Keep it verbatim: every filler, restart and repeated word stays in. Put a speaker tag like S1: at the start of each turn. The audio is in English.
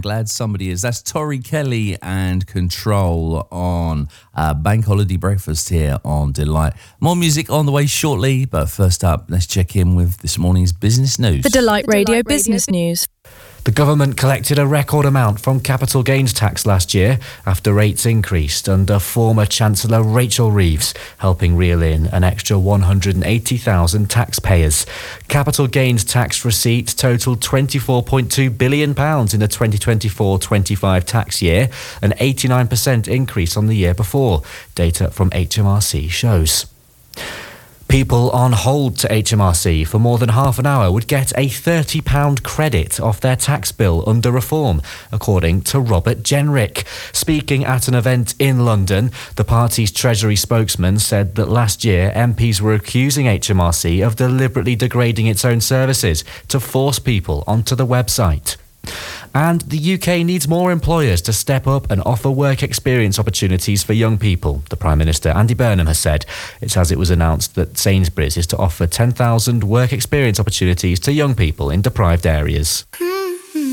S1: glad somebody is. That's Tori Kelly and Control on uh, Bank Holiday Breakfast here on Delight. More music on the way shortly, but first up, let's check in with this morning's business news.
S2: The Delight Radio Business News.
S3: The government collected a record amount from capital gains tax last year after rates increased under former Chancellor Rachel Reeves, helping reel in an extra one hundred eighty thousand taxpayers. Capital gains tax receipts totalled twenty-four point two billion pounds in the twenty twenty-four twenty-five tax year, an eighty-nine percent increase on the year before, data from H M R C shows. People on hold to H M R C for more than half an hour would get a thirty pounds credit off their tax bill under reform, according to Robert Jenrick. Speaking at an event in London, the party's Treasury spokesman said that last year M Ps were accusing H M R C of deliberately degrading its own services to force people onto the website. And the U K needs more employers to step up and offer work experience opportunities for young people, the Prime Minister Andy Burnham has said. It's as it was announced that Sainsbury's is to offer ten thousand work experience opportunities to young people in deprived areas.